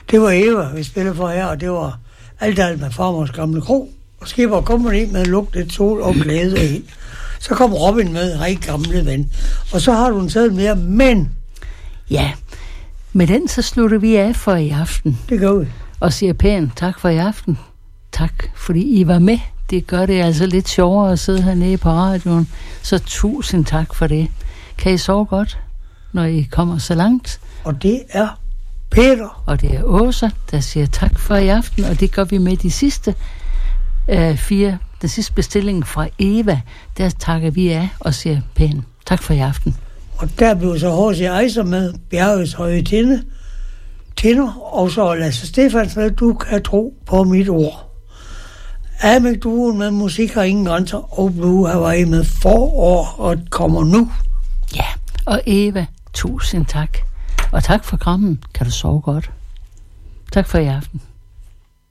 Det var Eva, vi spillede for her, og det var alt med farmors gamle kro. Og Skipper kommer ind med lugtet sol og glæde ind. Så kom Robin med, hej gamle ven. Og så har du en sæd mere, men... Ja, med den så slutter vi af for i aften. Det gør vi. Og siger pænt tak for i aften. Tak, fordi I var med. Det gør det altså lidt sjovere at sidde hernede på radioen. Så tusind tak for det. Kan I sove godt, når I kommer så langt? Og det er Peter. Og det er Åsa, der siger tak for i aften. Og det gør vi med de sidste 4. Den sidste bestilling fra Eva. Der takker vi af og siger pænt tak for i aften. Og der blev så H.C. Eiser med Bjergets høje tinder, og så Lasse Stefans med Du kan tro på mit ord. Amik Duoen med musik har ingen grænser, og Blue Hawaii med forår og kommer nu. Ja, og Eva, tusind tak. Og tak for krammen. Kan du sove godt? Tak for i aften.